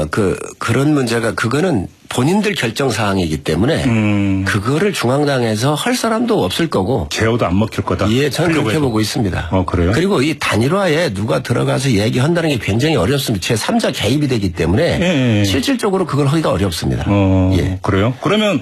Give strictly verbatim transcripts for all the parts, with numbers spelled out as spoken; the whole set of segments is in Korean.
어, 그, 그런 문제가, 그거는 본인들 결정 사항이기 때문에, 음. 그거를 중앙당에서 할 사람도 없을 거고. 제어도 안 먹힐 거다. 예, 저는 그렇게 해도. 보고 있습니다. 어, 그래요? 그리고 이 단일화에 누가 들어가서 얘기한다는 게 굉장히 어렵습니다. 제삼자 개입이 되기 때문에, 예, 예. 실질적으로 그걸 하기가 어렵습니다. 어, 예. 그래요? 그러면,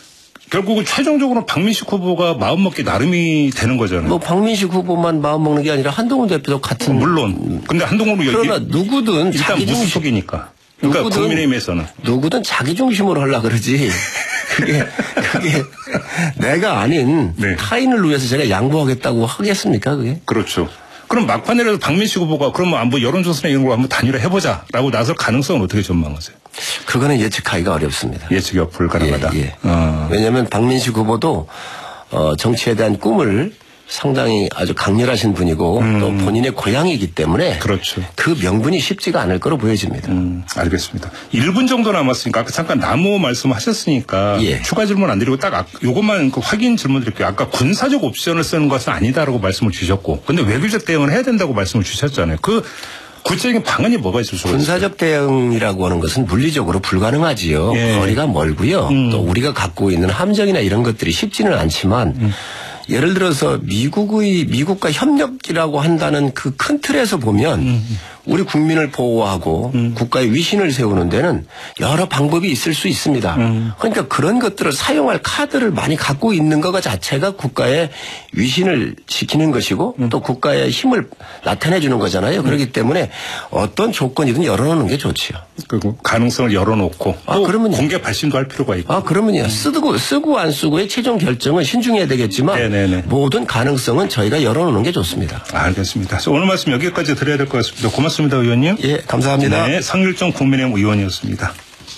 결국은 최종적으로 박민식 후보가 마음먹기 나름이 되는 거잖아요. 뭐 박민식 후보만 마음먹는 게 아니라 한동훈 대표도 같은. 어, 물론. 근데 한동훈은 그러나 누구든 일단 자기 중심. 무소속이니까. 그러니까 누구든, 국민의힘에서는. 누구든 자기 중심으로 하려고 그러지. 그게, 그게 내가 아닌 네. 타인을 위해서 제가 양보하겠다고 하겠습니까, 그게? 그렇죠. 그럼 막판이라도 박민식 후보가 그러면 뭐 여론조사나 이런 걸 한번 단일화 해보자라고 나설 가능성은 어떻게 전망하세요? 그거는 예측하기가 어렵습니다. 예측이 불가능하다. 예, 예. 어. 왜냐하면 박민식 후보도 어, 정치에 대한 꿈을 상당히 아주 강렬하신 분이고 음. 또 본인의 고향이기 때문에 그렇죠. 그 명분이 쉽지가 않을 거로 보여집니다. 음, 알겠습니다. 일 분 정도 남았으니까 아까 잠깐 나무 말씀하셨으니까 예. 추가 질문 안 드리고 딱 요것만 그 확인 질문 드릴게요. 아까 군사적 옵션을 쓰는 것은 아니다라고 말씀을 주셨고 근데 외교적 대응을 해야 된다고 말씀을 주셨잖아요. 그 구체적인 방안이 뭐가 있을 수가 있어요? 군사적 대응이라고 하는 것은 물리적으로 불가능하지요. 예. 거리가 멀고요. 음. 또 우리가 갖고 있는 함정이나 이런 것들이 쉽지는 않지만 음. 예를 들어서 미국의 미국과 협력이라고 한다는 그 큰 틀에서 보면 음. 우리 국민을 보호하고 음. 국가의 위신을 세우는 데는 여러 방법이 있을 수 있습니다. 음. 그러니까 그런 것들을 사용할 카드를 많이 갖고 있는 것 자체가 국가의 위신을 지키는 것이고 음. 또 국가의 힘을 나타내 주는 거잖아요. 음. 그렇기 때문에 어떤 조건이든 열어놓는 게 좋지요. 그리고 가능성을 열어놓고 아, 그러면 공개 발신도 할 필요가 있고. 아, 그러면요. 음. 쓰고 쓰고 안 쓰고의 최종 결정은 신중해야 되겠지만 네네네. 모든 가능성은 저희가 열어놓는 게 좋습니다. 알겠습니다. 오늘 말씀 여기까지 드려야 될 것 같습니다. 고맙습니다. 고맙습니다, 의원님. 예, 감사합니다. 네, 성일종 국민의힘 의원이었습니다.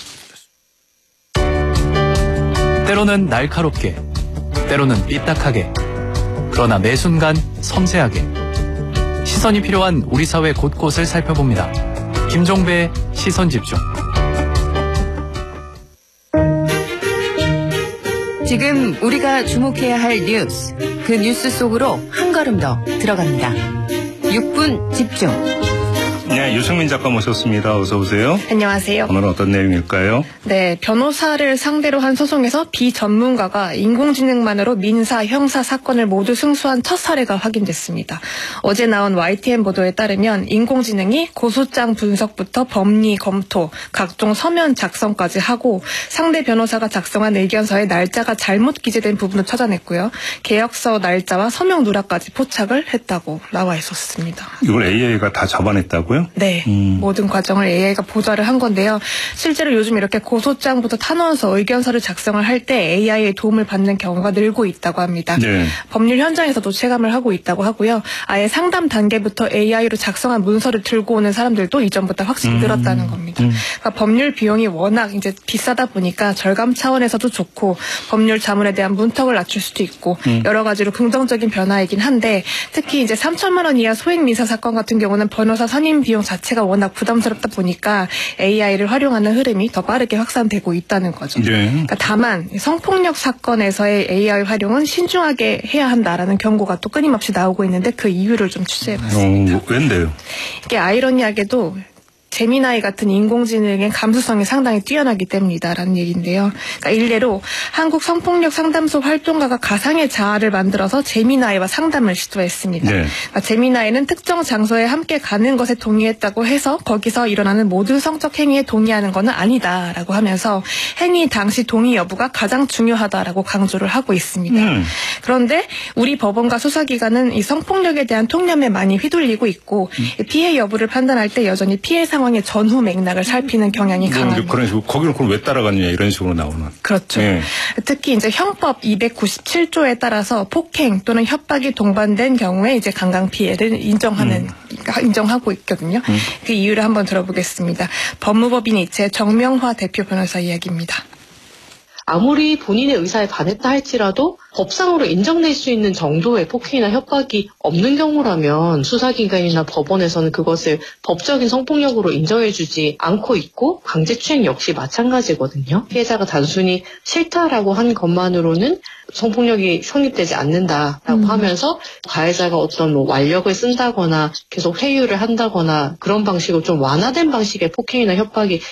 때로는 날카롭게, 때로는 삐딱하게, 그러나 매 순간 섬세하게 시선이 필요한 우리 사회 곳곳을 살펴봅니다. 김종배의 시선집중. 지금 우리가 주목해야 할 뉴스, 그 뉴스 속으로 한 걸음 더 들어갑니다. 육 분 집중. 네, 유승민 작가 모셨습니다. 어서 오세요. 안녕하세요. 오늘은 어떤 내용일까요? 네, 변호사를 상대로 한 소송에서 비전문가가 인공지능만으로 민사, 형사 사건을 모두 승소한 첫 사례가 확인됐습니다. 어제 나온 와이티엔 보도에 따르면 인공지능이 고소장 분석부터 법리 검토, 각종 서면 작성까지 하고 상대 변호사가 작성한 의견서에 날짜가 잘못 기재된 부분을 찾아냈고요. 계약서 날짜와 서명 누락까지 포착을 했다고 나와 있었습니다. 이걸 에이아이가 다 잡아냈다고요? 네. 음. 모든 과정을 에이아이가 보좌를 한 건데요. 실제로 요즘 이렇게 고소장부터 탄원서, 의견서를 작성을 할 때 에이아이의 도움을 받는 경우가 늘고 있다고 합니다. 네. 법률 현장에서도 체감을 하고 있다고 하고요. 아예 상담 단계부터 에이아이로 작성한 문서를 들고 오는 사람들도 이전보다 확실히 늘었다는 겁니다. 음. 그러니까 법률 비용이 워낙 이제 비싸다 보니까 절감 차원에서도 좋고 법률 자문에 대한 문턱을 낮출 수도 있고 음. 여러 가지로 긍정적인 변화이긴 한데 특히 이제 삼천만 원 이하 소액 민사 사건 같은 경우는 변호사 선임 비용 자체가 워낙 부담스럽다 보니까 에이아이를 활용하는 흐름이 더 빠르게 확산되고 있다는 거죠. 네. 그러니까 다만 성폭력 사건에서의 에이아이 활용은 신중하게 해야 한다라는 경고가 또 끊임없이 나오고 있는데 그 이유를 좀 취재해봤습니다. 어, 왠데요? 이게 아이러니하게도 제미나이 같은 인공지능의 감수성이 상당히 뛰어나기 때문이다라는 얘기인데요. 그러니까 일례로 한국 성폭력 상담소 활동가가 가상의 자아를 만들어서 제미나이와 상담을 시도했습니다. 네. 그러니까 제미나이는 특정 장소에 함께 가는 것에 동의했다고 해서 거기서 일어나는 모든 성적 행위에 동의하는 것은 아니다라고 하면서 행위 당시 동의 여부가 가장 중요하다라고 강조를 하고 있습니다. 음. 그런데 우리 법원과 수사기관은 이 성폭력에 대한 통념에 많이 휘둘리고 있고 음. 피해 여부를 판단할 때 여전히 피해 상황 상황의 전후 맥락을 살피는 경향이 강합니다. 그런 식으로 거기는 그럼 왜 따라갔냐 이런 식으로 나오는. 그렇죠. 네. 특히 이제 형법 이백구십칠 조에 따라서 폭행 또는 협박이 동반된 경우에 이제 강간 피해를 인정하는 음. 인정하고 있거든요. 음. 그 이유를 한번 들어보겠습니다. 법무법인 이체 정명화 대표 변호사 이야기입니다. 아무리 본인의 의사에 반했다 할지라도 법상으로 인정될 수 있는 정도의 폭행이나 협박이 없는 경우라면 수사기관이나 법원에서는 그것을 법적인 성폭력으로 인정해주지 않고 있고 강제추행 역시 마찬가지거든요. 피해자가 단순히 싫다라고 한 것만으로는 성폭력이 성립되지 않는다라고 음. 하면서 가해자가 어떤 뭐 완력을 쓴다거나 계속 회유를 한다거나 그런 방식으로 좀 완화된 방식의 폭행이나 협박이